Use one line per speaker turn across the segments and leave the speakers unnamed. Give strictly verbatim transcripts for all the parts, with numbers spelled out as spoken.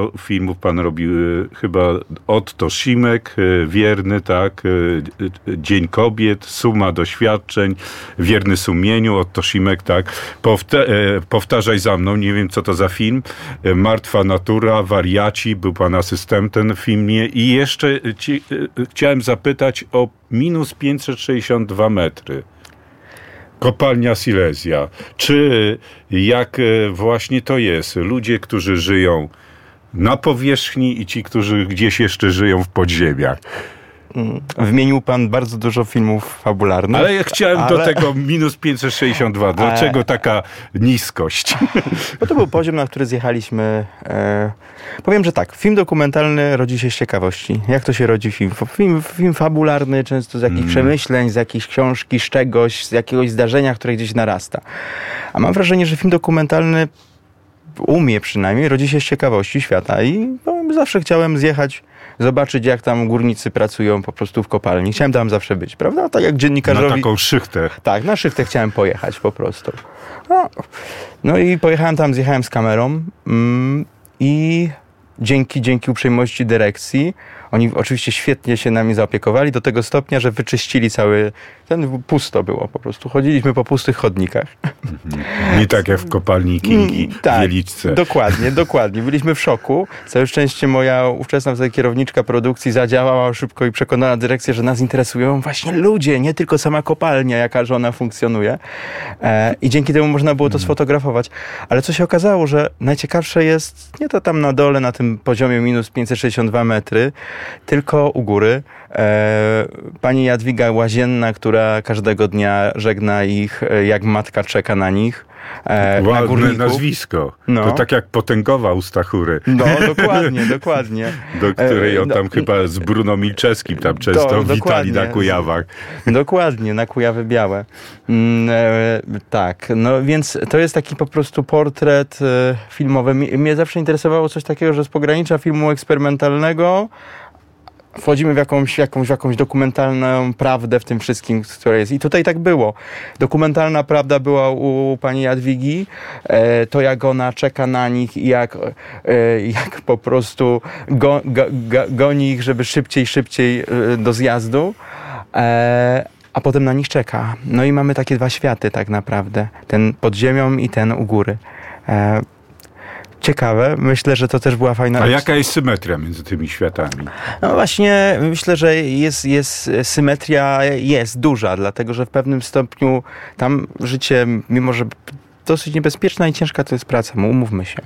dużo filmów pan robił, chyba Otto Szimek, Wierny, tak, Dzień Kobiet, Suma doświadczeń, Wierny sumieniu, Otto Szimek, tak. Powta- powtarzaj za mną, nie wiem co to za film. Martwa natura, Wariaci, był pan asystentem w filmie i jeszcze ci, chciałem zapytać o minus pięćset sześćdziesiąt dwa metry. Kopalnia Silesia. Czy jak właśnie to jest? Ludzie, którzy żyją na powierzchni i ci, którzy gdzieś jeszcze żyją w podziemiach.
Wymienił pan bardzo dużo filmów fabularnych.
Ale ja chciałem
ale...
do tego minus pięćset sześćdziesiąt dwa. Dlaczego taka niskość?
Bo to był poziom, na który zjechaliśmy. E... Powiem, że tak. Film dokumentalny rodzi się z ciekawości. Jak to się rodzi film? Film, film fabularny często z jakichś mm. przemyśleń, z jakiejś książki, z czegoś, z jakiegoś zdarzenia, które gdzieś narasta. A mam wrażenie, że film dokumentalny u mnie przynajmniej rodzi się z ciekawości świata i no, zawsze chciałem zjechać, zobaczyć jak tam górnicy pracują po prostu w kopalni. Chciałem tam zawsze być, prawda? Tak jak dziennikarzowi.
Na taką szychtę.
Tak, na szychtę chciałem pojechać po prostu. No, no i pojechałem tam, zjechałem z kamerą mm, i dzięki, dzięki uprzejmości dyrekcji oni oczywiście świetnie się nami zaopiekowali do tego stopnia, że wyczyścili cały... Ten pusto było po prostu. Chodziliśmy po pustych chodnikach.
Nie tak jak w kopalni Kingi w
tak,
Wieliczce.
Dokładnie, dokładnie. Byliśmy w szoku. Całe szczęście moja ówczesna wtedy kierowniczka produkcji zadziałała szybko i przekonała dyrekcję, że nas interesują właśnie ludzie, nie tylko sama kopalnia, jaka żona funkcjonuje. E, I dzięki temu można było to sfotografować. Ale co się okazało, że najciekawsze jest nie to tam na dole, na tym poziomie minus pięćset sześćdziesiąt dwa metry, tylko u góry. E, pani Jadwiga Łazienna, która każdego dnia żegna ich, jak matka czeka na nich. E,
Ładne na nazwisko. No. To tak jak Potęgowa u Stachury.
No, dokładnie, dokładnie.
Do której on tam
e,
chyba z Bruno Milczewskim tam często to, witali na Kujawach.
Dokładnie, na Kujawy Białe. Mm, e, tak, no więc to jest taki po prostu portret e, filmowy. Mnie, mnie zawsze interesowało coś takiego, że z pogranicza filmu eksperymentalnego wchodzimy w jakąś, jakąś, w jakąś dokumentalną prawdę w tym wszystkim, które jest. I tutaj tak było. Dokumentalna prawda była u pani Jadwigi. E, to jak ona czeka na nich i jak, e, jak po prostu go, go, go, goni ich, żeby szybciej, szybciej e, do zjazdu. E, a potem na nich czeka. No i mamy takie dwa światy tak naprawdę. Ten pod ziemią i ten u góry. E, Ciekawe. Myślę, że to też była fajna...
A jaka jest symetria między tymi światami?
No właśnie, myślę, że jest, jest symetria jest duża, dlatego że w pewnym stopniu tam życie, mimo że dosyć niebezpieczna i ciężka to jest praca, umówmy się,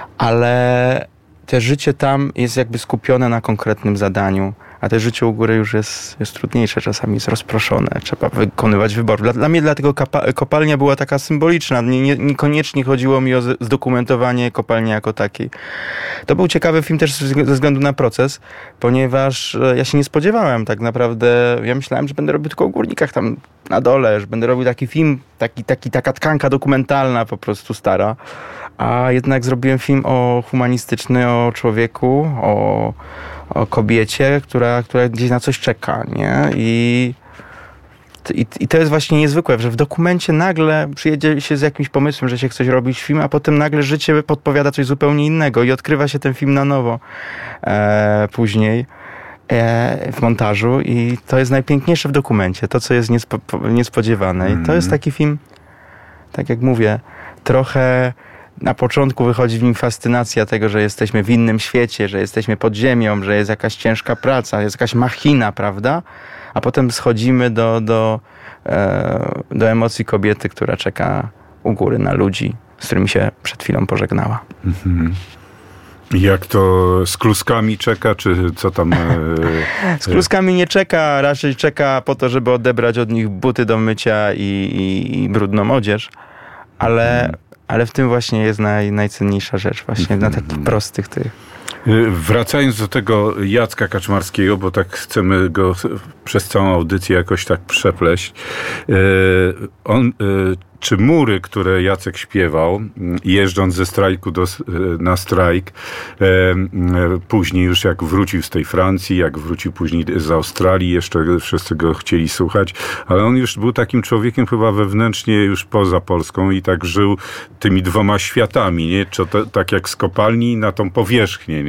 ale te życie tam jest jakby skupione na konkretnym zadaniu, a te życie u góry już jest, jest trudniejsze, czasami jest rozproszone, trzeba wykonywać wybory. Dla, dla mnie dlatego kapa, kopalnia była taka symboliczna, nie, nie, niekoniecznie chodziło mi o zdokumentowanie kopalni jako takiej. To był ciekawy film też ze względu na proces, ponieważ ja się nie spodziewałem tak naprawdę, ja myślałem, że będę robił tylko o górnikach tam na dole, że będę robił taki film, taki, taki, taka tkanka dokumentalna po prostu stara, a jednak zrobiłem film o humanistyczny, o człowieku, o o kobiecie, która, która gdzieś na coś czeka, nie? I, i, I to jest właśnie niezwykłe, że w dokumencie nagle przyjedzie się z jakimś pomysłem, że się chce robić film, a potem nagle życie podpowiada coś zupełnie innego i odkrywa się ten film na nowo e, później e, w montażu i to jest najpiękniejsze w dokumencie, to co jest niespo, niespodziewane. I to jest taki film, tak jak mówię, trochę na początku wychodzi w nim fascynacja tego, że jesteśmy w innym świecie, że jesteśmy pod ziemią, że jest jakaś ciężka praca, jest jakaś machina, prawda? A potem schodzimy do, do, e, do emocji kobiety, która czeka u góry na ludzi, z którymi się przed chwilą pożegnała.
Mhm. Jak to z kluskami czeka, czy co tam? E,
z kluskami nie czeka, raczej czeka po to, żeby odebrać od nich buty do mycia i, i, i brudną odzież, ale... Mhm. Ale w tym właśnie jest naj, najcenniejsza rzecz, właśnie na takich prostych tych.
Wracając do tego Jacka Kaczmarskiego, bo tak chcemy go przez całą audycję jakoś tak przepleść. On, czy mury, które Jacek śpiewał, jeżdżąc ze strajku do, na strajk, później już jak wrócił z tej Francji, jak wrócił później z Australii, jeszcze wszyscy go chcieli słuchać, ale on już był takim człowiekiem chyba wewnętrznie już poza Polską i tak żył tymi dwoma światami, nie? Czy to, tak jak z kopalni na tą powierzchnię, nie?